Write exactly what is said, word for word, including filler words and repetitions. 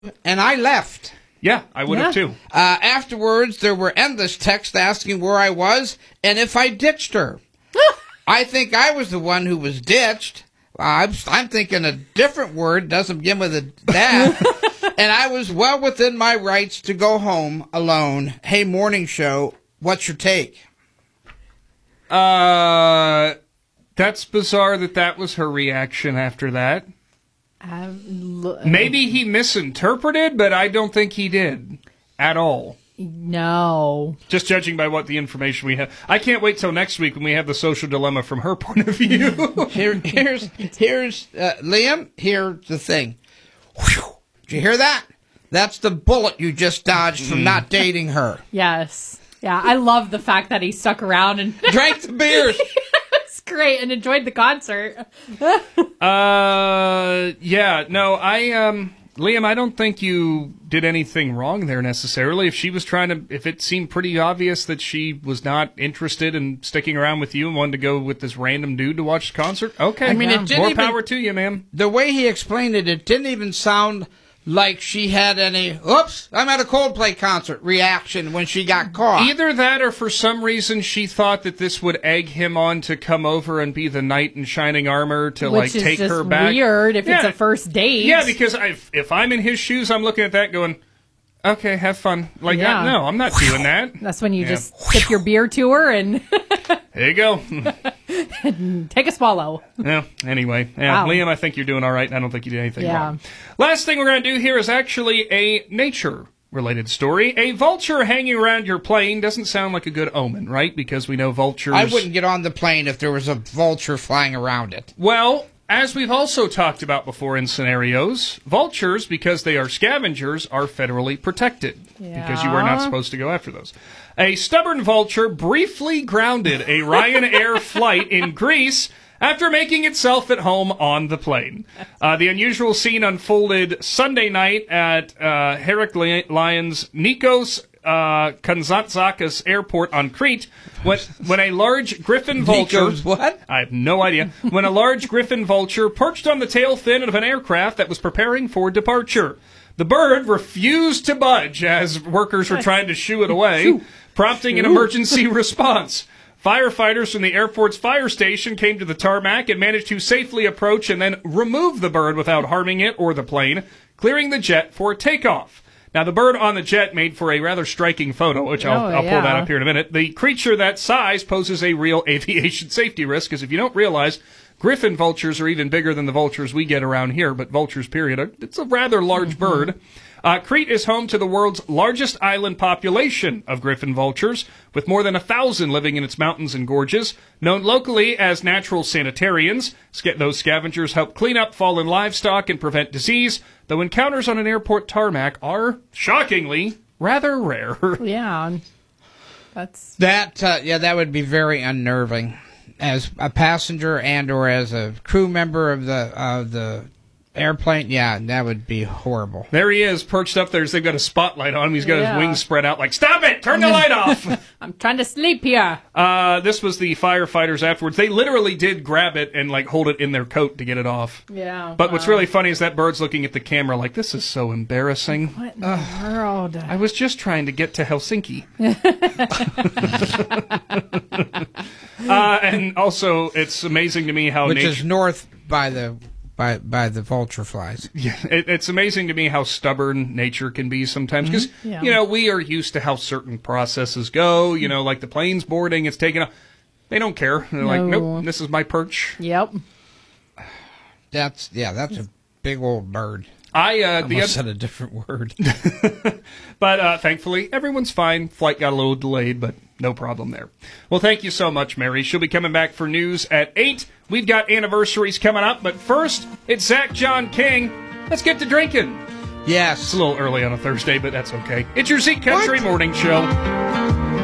and I left. Yeah, I would Yeah. have too. Uh, afterwards, there were endless texts asking where I was and if I ditched her. I think I was the one who was ditched. Uh, I'm, I'm thinking a different word doesn't begin with a that. And I was well within my rights to go home alone. Hey, morning show, what's your take? Uh, that's bizarre that that was her reaction after that. Um, l- Maybe he misinterpreted, but I don't think he did at all. No. Just judging by what the information we have. I can't wait till next week when we have the social dilemma from her point of view. Here, here's, here's, uh, Liam, here's the thing. Whew. Did you hear that? That's the bullet you just dodged from not dating her. Yes. Yeah, I love the fact that he stuck around and Drank the beers. it's great and enjoyed the concert. uh, yeah, no, I, um, Liam, I don't think you did anything wrong there necessarily. If she was trying to, if it seemed pretty obvious that she was not interested in sticking around with you and wanted to go with this random dude to watch the concert, okay. I mean, it more didn't even- power to you, ma'am. The way he explained it, it didn't even sound like she had any, oops, I'm at a Coldplay concert reaction when she got caught. Either that or for some reason she thought that this would egg him on to come over and be the knight in shining armor to, Which like, is take just her back. weird if it's Yeah. a first date. Yeah, because I, if I'm in his shoes, I'm looking at that going, okay, have fun. Like, Yeah. uh, no, I'm not doing that. That's when you Yeah. just sip your beer to her and There you go. take a swallow. Yeah, anyway. Yeah, Wow. Liam, I think you're doing all right, and I don't think you did anything Yeah. wrong. Last thing we're going to do here is actually a nature-related story. A vulture hanging around your plane doesn't sound like a good omen, right? Because we know vultures... I wouldn't get on the plane if there was a vulture flying around it. Well, as we've also talked about before in scenarios, vultures, because they are scavengers, are federally protected. Because you are not Yeah. supposed to go after those. A stubborn vulture briefly grounded a Ryanair flight in Greece after making itself at home on the plane. Uh, the unusual scene unfolded Sunday night at uh, Heraklions Nikos uh, Kazantzakis Airport on Crete when, when a large griffin vulture... Nikos what? I have no idea. When a large griffin vulture perched on the tail fin of an aircraft that was preparing for departure. The bird refused to budge as workers were trying to shoo it away, prompting an emergency response. Firefighters from the airport's fire station came to the tarmac and managed to safely approach and then remove the bird without harming it or the plane, clearing the jet for takeoff. Now, the bird on the jet made for a rather striking photo, which I'll, Oh, I'll pull yeah. that up here in a minute. The creature that size poses a real aviation safety risk, because if you don't realize, griffin vultures are even bigger than the vultures we get around here, but vultures, period, it's a rather large Mm-hmm. bird. Uh, Crete is home to the world's largest island population of griffin vultures, with more than a thousand living in its mountains and gorges. Known locally as natural sanitarians, Sca- those scavengers help clean up fallen livestock and prevent disease, though encounters on an airport tarmac are, shockingly, rather rare. Yeah. That's That, uh, yeah, that would be very unnerving. As a passenger and or as a crew member of the of the airplane, yeah, that would be horrible. There he is, perched up there. They've got a spotlight on him. He's got Yeah. his wings spread out like, stop it! Turn the light off! I'm trying to sleep here. Uh, this was the firefighters afterwards. They literally did grab it and, like, hold it in their coat to get it off. Yeah. But what's wow. really funny is that bird's looking at the camera like, this is so embarrassing. What in the world? I was just trying to get to Helsinki. uh, and also, it's amazing to me how Which nature... is north by the by by the vulture flies. Yeah, it, it's amazing to me how stubborn nature can be sometimes. Because, Yeah. you know, we are used to how certain processes go. You know, like the plane's boarding, it's taken off. They don't care. They're like, No. nope, this is my perch. Yep. That's yeah, that's a big old bird. I, uh, the Almost oth- said a different word. But uh, thankfully, everyone's fine. Flight got a little delayed, but no problem there. Well, thank you so much, Mary. She'll be coming back for news at eight. We've got anniversaries coming up, but first, it's Zach John King. Let's get to drinking. It's Yes. a little early on a Thursday, but that's okay. It's your Zeke Country What? Morning Show.